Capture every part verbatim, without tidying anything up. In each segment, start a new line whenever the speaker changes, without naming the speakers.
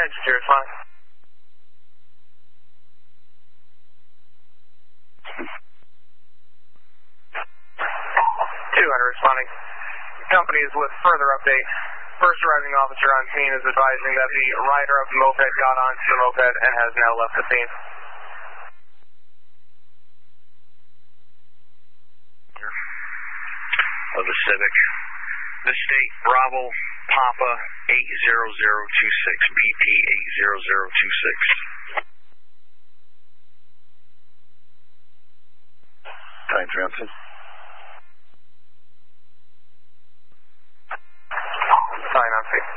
Emergency responding. two hundred responding. Company is with further update. First arriving officer on scene is advising that the rider of the moped got onto the moped and has now left the scene.
Of the Civic. The state, Bravo, Papa, eight zero zero two six, B P eight zero zero two six.
Ty Johnson.
Sign on scene.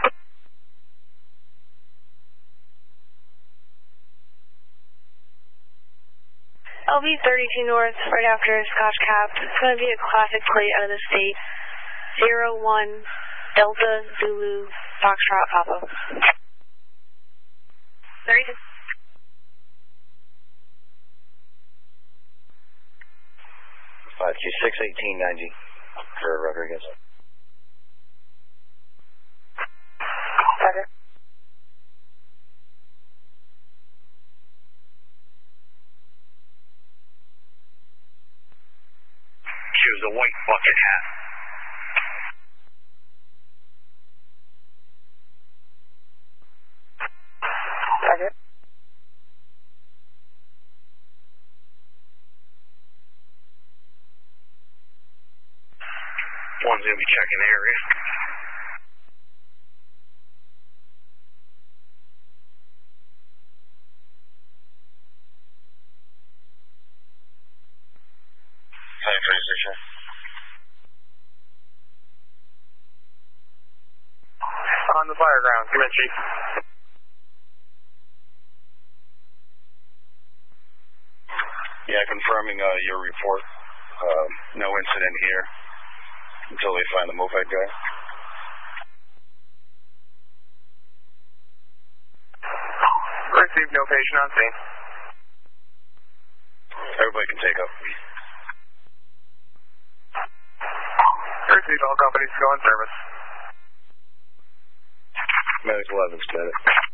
L B thirty-two North, right after Scotch Cap. It's going to be a classic plate out of the state. zero one Delta Zulu Foxtrot Papa. thirty-two.
five two six eighteen ninety for Rodriguez.
Roger.
Choose a white bucket hat.
Roger.
One's going to be checking the area.
Same transition.
On the fire ground, come in, Chief.
Yeah, confirming uh, your report. Uh, no incident here until they find the moped guy.
Received no patient on scene.
Everybody can take up.
Received all companies to go in service.
Medic eleven's got it.